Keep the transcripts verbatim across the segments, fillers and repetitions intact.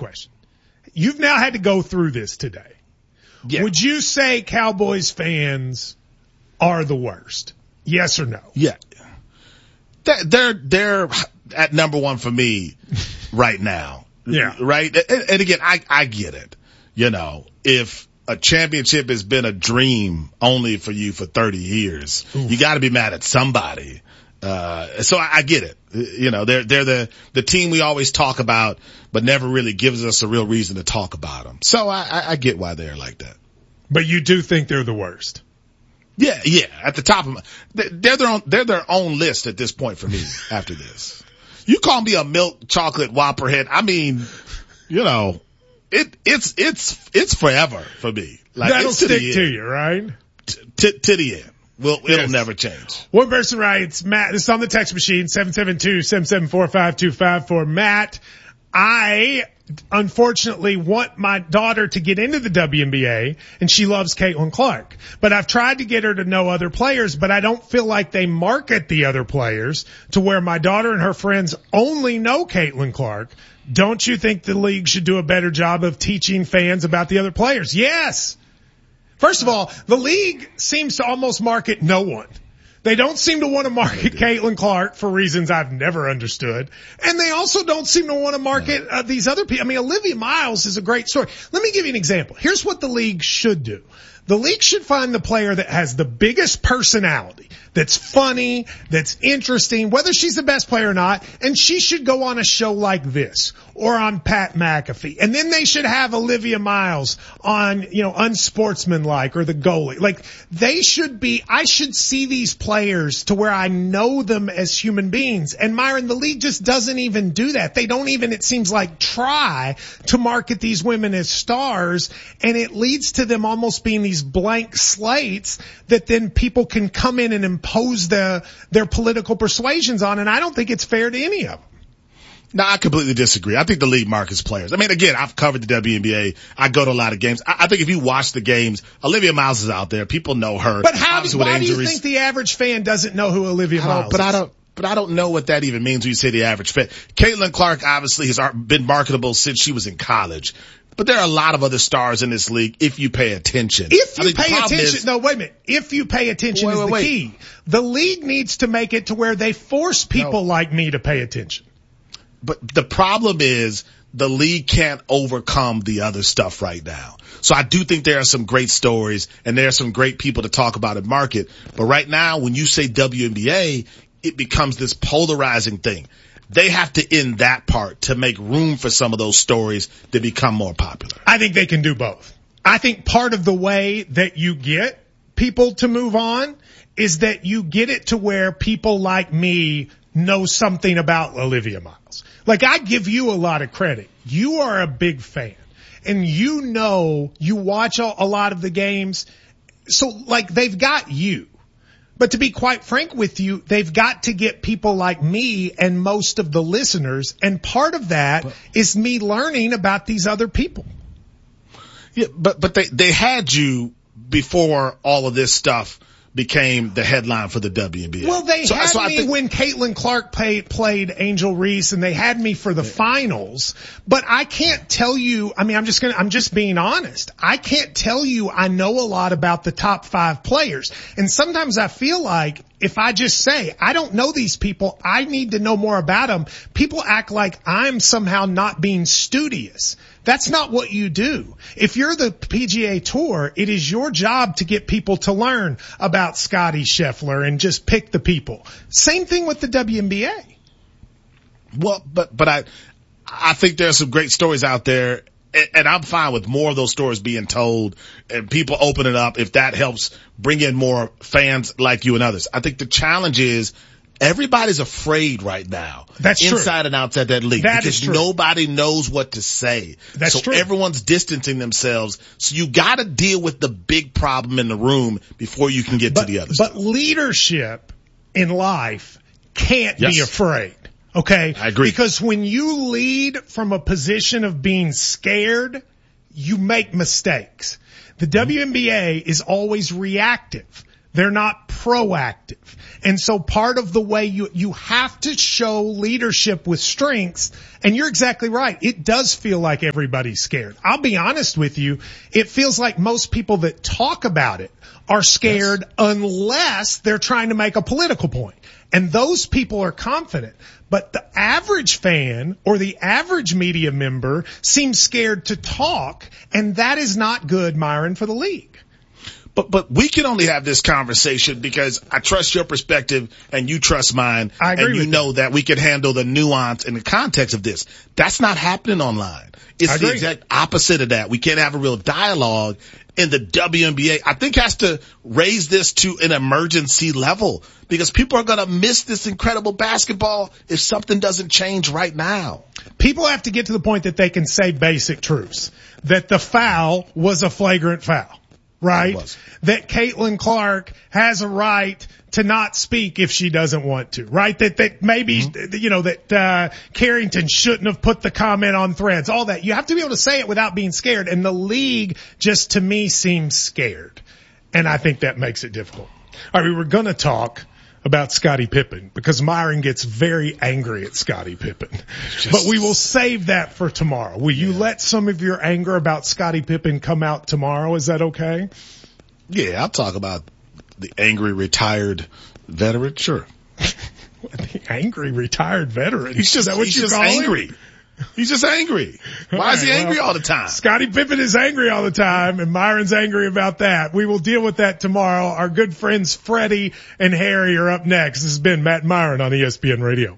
question. You've now had to go through this today. Yeah. Would you say Cowboys fans are the worst? Yes or no? Yeah. They're, they're at number one for me right now. Yeah. Right? And, and again, I, I get it. You know, if a championship has been a dream only for you for thirty years, Oof. You got to be mad at somebody. Uh, so I, I get it. You know, they're, they're the, the team we always talk about, but never really gives us a real reason to talk about them. So I, I, I get why they're like that. But you do think they're the worst? Yeah, yeah. At the top of my, they're their own, they're their own list at this point for me after this. You call me a milk chocolate whopper head. I mean, you know, it, it's, it's, it's forever for me. Like, that'll it's to stick the to end. you, right? To, to, to the end. Well, it'll yes. never change. One person writes, Matt, this is on the text machine, seven seven two, seven seven four, five two five four. Matt, I unfortunately want my daughter to get into the W N B A, and she loves Caitlin Clark. But I've tried to get her to know other players, but I don't feel like they market the other players to where my daughter and her friends only know Caitlin Clark. Don't you think the league should do a better job of teaching fans about the other players? Yes. First of all, the league seems to almost market no one. They don't seem to want to market Caitlin Clark for reasons I've never understood. And they also don't seem to want to market uh, these other people. I mean, Olivia Miles is a great story. Let me give you an example. Here's what the league should do. The league should find the player that has the biggest personality, that's funny, that's interesting, whether she's the best player or not, and she should go on a show like this or on Pat McAfee. And then they should have Olivia Miles on, you know, Unsportsmanlike or the goalie. Like, they should be, I should see these players to where I know them as human beings. And Myron, the league just doesn't even do that. They don't even, it seems like, try to market these women as stars, and it leads to them almost being these blank slates that then people can come in and impose the, their political persuasions on, and I don't think it's fair to any of them. No, I completely disagree. I think the league markets players. I mean, again, I've covered the W N B A. I go to a lot of games. I, I think if you watch the games, Olivia Miles is out there. People know her. But how, Obviously why with do you injuries, think the average fan doesn't know who Olivia I Miles is? But I don't, but I don't know what that even means when you say the average fan. Caitlin Clark obviously has been marketable since she was in college. But there are a lot of other stars in this league if you pay attention. If you I think pay the problem attention, is, no, wait a minute. If you pay attention wait, is wait, the wait. key. The league needs to make it to where they force people No. like me to pay attention. But the problem is the league can't overcome the other stuff right now. So I do think there are some great stories and there are some great people to talk about and market. But right now, when you say W N B A, it becomes this polarizing thing. They have to end that part to make room for some of those stories to become more popular. I think they can do both. I think part of the way that you get people to move on is that you get it to where people like me know something about Olivia Miles. Like, I give you a lot of credit. You are a big fan, and you know, you watch a, a lot of the games. So, like, they've got you. But to be quite frank with you, they've got to get people like me and most of the listeners. And part of that but, is me learning about these other people. Yeah, but, but they, they had you before all of this stuff became the headline for the W N B A. Well, they so, had so me think, when Caitlin Clark played, played Angel Reese, and they had me for the finals. But I can't tell you, I mean, I'm just gonna, I'm just being honest. I can't tell you I know a lot about the top five players. And sometimes I feel like if I just say, I don't know these people, I need to know more about them, people act like I'm somehow not being studious. That's not what you do. If you're the P G A Tour, it is your job to get people to learn about Scottie Scheffler and just pick the people. Same thing with the W N B A. Well, but, but I, I think there's some great stories out there, and, and I'm fine with more of those stories being told and people open it up if that helps bring in more fans like you and others. I think the challenge is everybody's afraid right now. That's true. Inside and outside that league. That because is true. Nobody knows what to say. That's so true. Everyone's distancing themselves. So you gotta deal with the big problem in the room before you can get but, to the other but stuff. But leadership in life can't yes. be afraid. Okay? I agree. Because when you lead from a position of being scared, you make mistakes. The W N B A is always reactive. They're not proactive. And so part of the way you, you have to show leadership with strengths, and you're exactly right. It does feel like everybody's scared. I'll be honest with you. It feels like most people that talk about it are scared yes. unless they're trying to make a political point. And those people are confident. But the average fan or the average media member seems scared to talk, and that is not good, Myron, for the league. But, but we can only have this conversation because I trust your perspective and you trust mine. I agree and you with know you. that we can handle the nuance and the context of this. That's not happening online. It's the exact opposite of that. We can't have a real dialogue in the W N B A. I think has to raise this to an emergency level because people are going to miss this incredible basketball if something doesn't change right now. People have to get to the point that they can say basic truths, that the foul was a flagrant foul. Right? That Caitlin Clark has a right to not speak if she doesn't want to. Right? That, that maybe, mm-hmm. you know, that, uh, Carrington shouldn't have put the comment on Threads. All that. You have to be able to say it without being scared. And the league just to me seems scared. And I think that makes it difficult. All right. We were going to talk about Scottie Pippen because Myron gets very angry at Scottie Pippen. Just, but we will save that for tomorrow. Will you yeah. let some of your anger about Scottie Pippen come out tomorrow? Is that okay? Yeah, I'll talk about the angry retired veteran. Sure. The angry retired veteran. He's just, is that what he's you're just calling? angry. He's just angry. Why all is he right, angry well, all the time? Scottie Pippen is angry all the time, and Myron's angry about that. We will deal with that tomorrow. Our good friends Freddie and Harry are up next. This has been Matt and Myron on E S P N Radio.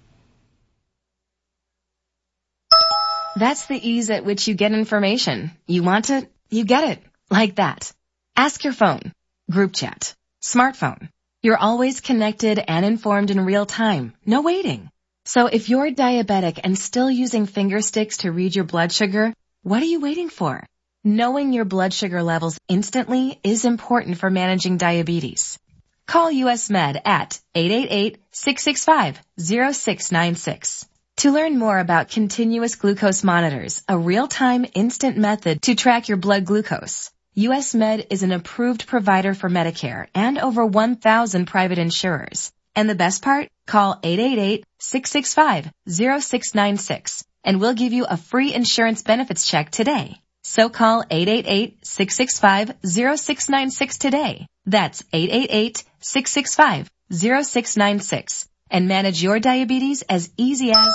That's the ease at which you get information. You want it, you get it. Like that. Ask your phone. Group chat. Smartphone. You're always connected and informed in real time. No waiting. So if you're diabetic and still using finger sticks to read your blood sugar, what are you waiting for? Knowing your blood sugar levels instantly is important for managing diabetes. Call U S Med at eight eight eight, six six five, zero six nine six. To learn more about continuous glucose monitors, a real-time instant method to track your blood glucose, U S Med is an approved provider for Medicare and over one thousand private insurers. And the best part? Call eight eight eight, six six five, zero six nine six and we'll give you a free insurance benefits check today. So call eight eight eight, six six five, zero six nine six today. That's eight eight eight, six six five, zero six nine six and manage your diabetes as easy as...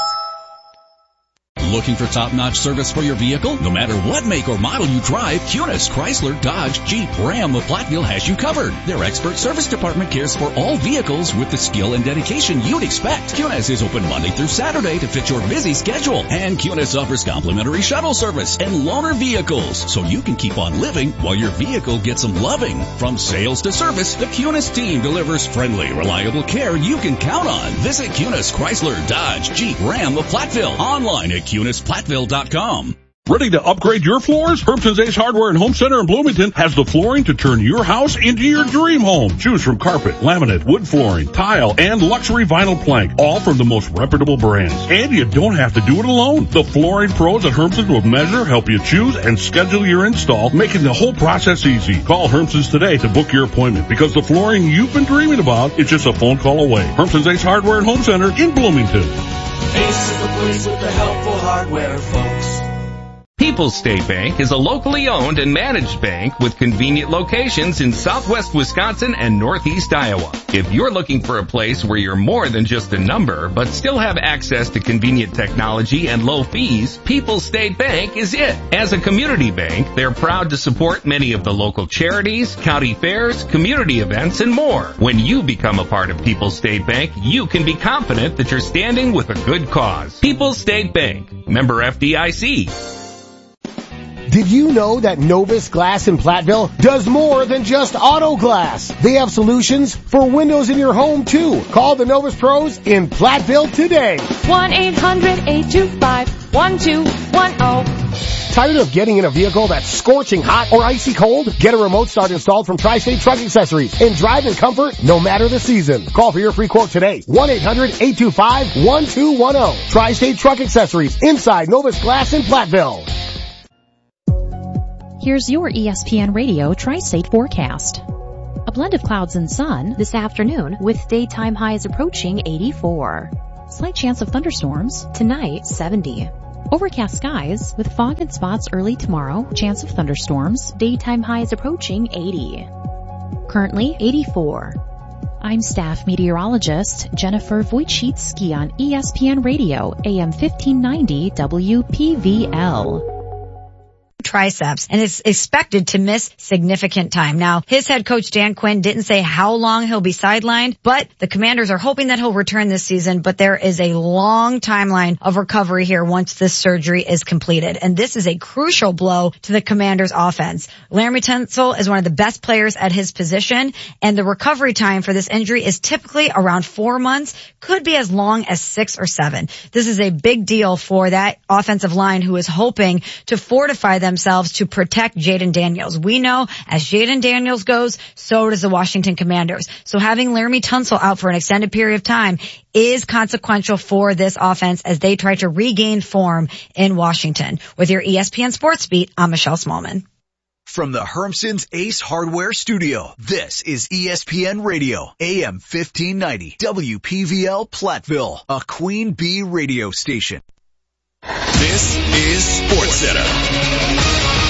Looking for top-notch service for your vehicle? No matter what make or model you drive, Kunis, Chrysler, Dodge, Jeep, Ram of Platteville has you covered. Their expert service department cares for all vehicles with the skill and dedication you'd expect. Kunis is open Monday through Saturday to fit your busy schedule. And Kunis offers complimentary shuttle service and loaner vehicles, so you can keep on living while your vehicle gets some loving. From sales to service, the Kunis team delivers friendly, reliable care you can count on. Visit Kunis, Chrysler, Dodge, Jeep, Ram of Platteville. Online at Kunis Platteville dot com. Ready to upgrade your floors? Hermson's Ace Hardware and Home Center in Bloomington has the flooring to turn your house into your dream home. Choose from carpet, laminate, wood flooring, tile, and luxury vinyl plank, all from the most reputable brands. And you don't have to do it alone. The flooring pros at Hermson's will measure, help you choose, and schedule your install, making the whole process easy. Call Hermson's today to book your appointment because the flooring you've been dreaming about is just a phone call away. Hermson's Ace Hardware and Home Center in Bloomington. Ace is the place with the helpful hardware, folks. People's State Bank is a locally owned and managed bank with convenient locations in southwest Wisconsin and northeast Iowa. If you're looking for a place where you're more than just a number, but still have access to convenient technology and low fees, People's State Bank is it. As a community bank, they're proud to support many of the local charities, county fairs, community events, and more. When you become a part of People's State Bank, you can be confident that you're standing with a good cause. People's State Bank, member F D I C. Did you know that Novus Glass in Platteville does more than just auto glass? They have solutions for windows in your home, too. Call the Novus Pros in Platteville today. one eight hundred, eight two five, one two one zero. Tired of getting in a vehicle that's scorching hot or icy cold? Get a remote start installed from Tri-State Truck Accessories and drive in comfort no matter the season. Call for your free quote today. one eight hundred, eight two five, one two one zero. Tri-State Truck Accessories inside Novus Glass in Platteville. Here's your E S P N Radio Tri-State forecast. A blend of clouds and sun this afternoon with daytime highs approaching eighty-four. Slight chance of thunderstorms tonight, seventy. Overcast skies with fog and spots early tomorrow. Chance of thunderstorms. Daytime highs approaching eighty. Currently eighty-four. I'm staff meteorologist Jennifer Wojcicki on E S P N Radio, A M fifteen ninety W P V L. Triceps and is expected to miss significant time. Now, his head coach Dan Quinn didn't say how long he'll be sidelined, but the Commanders are hoping that he'll return this season, but there is a long timeline of recovery here once this surgery is completed. And this is a crucial blow to the Commanders offense. Laremy Tunsil is one of the best players at his position, and the recovery time for this injury is typically around four months, could be as long as six or seven. This is a big deal for that offensive line who is hoping to fortify them themselves to protect Jaden Daniels. We know as Jaden Daniels goes, so does the Washington Commanders. So having Laremy Tunsil out for an extended period of time is consequential for this offense as they try to regain form in Washington. With your E S P N Sports Beat, I'm Michelle Smallman. From the Hermson's Ace Hardware Studio, this is E S P N Radio, A M fifteen ninety, W P V L Platteville, a Queen Bee radio station. This is SportsCenter.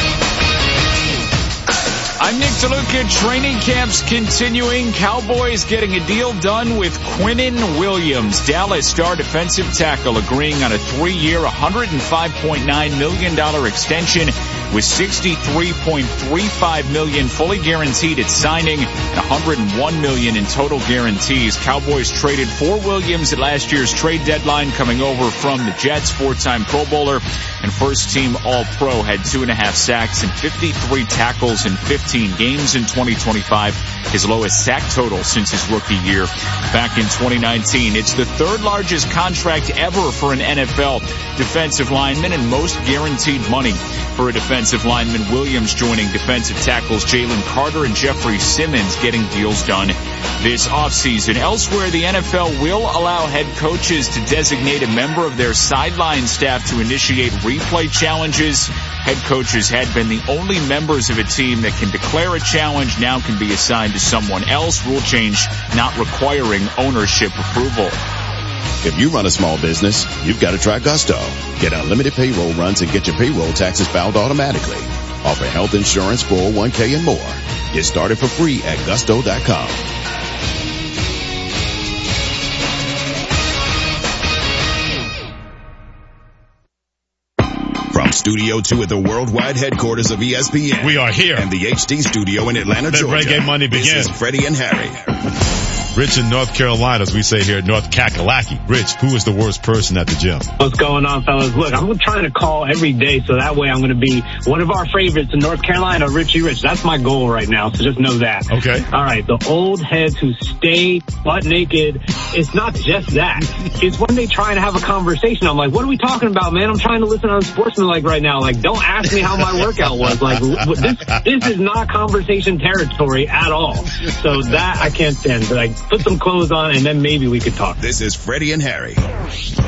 I'm Nick DeLuca. Training camps continuing. Cowboys getting a deal done with Quinnen Williams, Dallas star defensive tackle, agreeing on a three-year, one hundred five point nine million dollars extension with sixty-three point three five million dollars fully guaranteed at signing and one hundred one million dollars in total guarantees. Cowboys traded for Williams at last year's trade deadline, coming over from the Jets, four-time Pro Bowler and first-team All-Pro, had two and a half sacks and fifty-three tackles in fifteen games in twenty twenty-five, his lowest sack total since his rookie year back in twenty nineteen. It's the third largest contract ever for an N F L defensive lineman and most guaranteed money for a defensive lineman. Williams joining defensive tackles Jalen Carter and Jeffrey Simmons getting deals done this offseason. Elsewhere, the N F L will allow head coaches to designate a member of their sideline staff to initiate replay challenges. Head coaches had been the only members of a team that can declare a challenge, now can be assigned to someone else. Rule change not requiring ownership approval. If you run a small business, you've got to try Gusto. Get unlimited payroll runs and get your payroll taxes filed automatically. Offer health insurance, four oh one k, and more. Get started for free at gusto dot com. From Studio two at the worldwide headquarters of E S P N. We are here. And the H D studio in Atlanta, Let Georgia. Reggae Money begin. This is Freddie and Harry. Rich in North Carolina, as we say here at North Kakalaki. Rich, who is the worst person at the gym? What's going on, fellas? Look, I'm trying to call every day so that way I'm going to be one of our favorites in North Carolina, Richie Rich. That's my goal right now, so just know that. Okay. All right, the old heads who stay butt naked, it's not just that. It's when they try and have a conversation. I'm like, what are we talking about, man? I'm trying to listen on Sportsmanlike right now. Like, don't ask me how my workout was. Like, this, this is not conversation territory at all. So that I can't stand. But like, put some clothes on and then maybe we could talk. This is Freddie and Harry.